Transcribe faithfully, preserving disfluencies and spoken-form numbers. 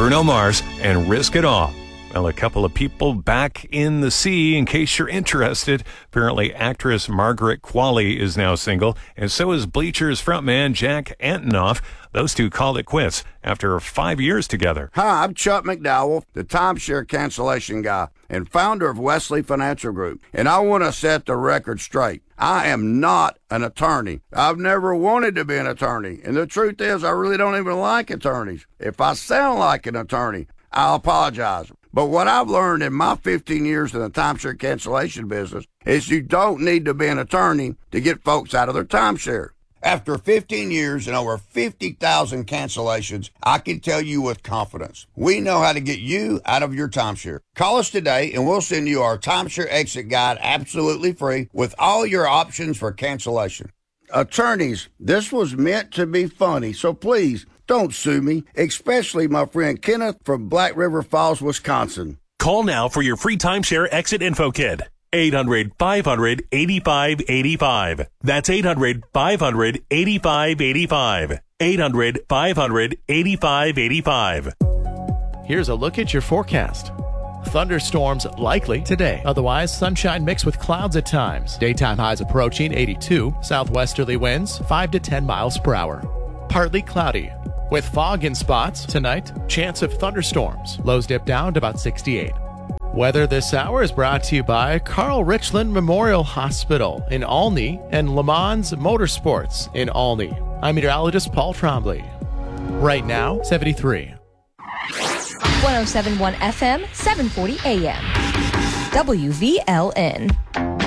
Bruno Mars and Risk It All. Well, a couple of people back in the sea, in case you're interested. Apparently, actress Margaret Qualley is now single, and so is Bleachers frontman Jack Antonoff. Those two called it quits after five years together. Hi, I'm Chuck McDowell, the timeshare cancellation guy and founder of Wesley Financial Group, and I want to set the record straight. I am not an attorney. I've never wanted to be an attorney, and the truth is I really don't even like attorneys. If I sound like an attorney, I'll apologize. But what I've learned in my fifteen years in the timeshare cancellation business is you don't need to be an attorney to get folks out of their timeshare. After fifteen years and over fifty thousand cancellations, I can tell you with confidence, we know how to get you out of your timeshare. Call us today and we'll send you our timeshare exit guide absolutely free with all your options for cancellation. Attorneys, this was meant to be funny, so please don't sue me, especially my friend Kenneth from Black River Falls, Wisconsin. Call now for your free timeshare exit info kit. eight hundred, five hundred, eighty-five eighty-five. That's eight hundred, five hundred, eighty-five eighty-five. eight hundred, five hundred, eighty-five eighty-five. Here's a look at your forecast. Thunderstorms likely today. Otherwise, sunshine mixed with clouds at times. Daytime highs approaching eighty-two. Southwesterly winds five to ten miles per hour. Partly cloudy with fog in spots tonight. Chance of thunderstorms. Lows dip down to about sixty-eight. Weather this hour is brought to you by Carl Richland Memorial Hospital in Olney and Le Mans Motorsports in Olney. I'm meteorologist Paul Trombley. Right now, seventy-three. one oh seven point one F M, seven forty A M. W V L N.